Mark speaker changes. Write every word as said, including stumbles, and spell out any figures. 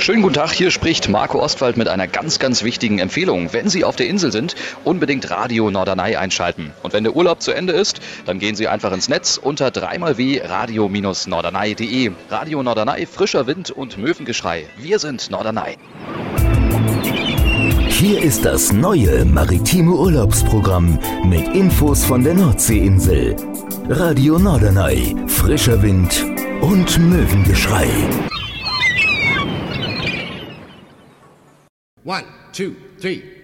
Speaker 1: Schönen guten Tag, hier spricht Marco Ostwald mit einer ganz, ganz wichtigen Empfehlung. Wenn Sie auf der Insel sind, unbedingt Radio Norderney einschalten. Und wenn der Urlaub zu Ende ist, dann gehen Sie einfach ins Netz unter drei mal w radio norderney punkt de. Radio Norderney, frischer Wind und Möwengeschrei. Wir sind Norderney.
Speaker 2: Hier ist das neue maritime Urlaubsprogramm mit Infos von der Nordseeinsel. Radio Norderney, frischer Wind und Möwengeschrei.
Speaker 3: One, two, three.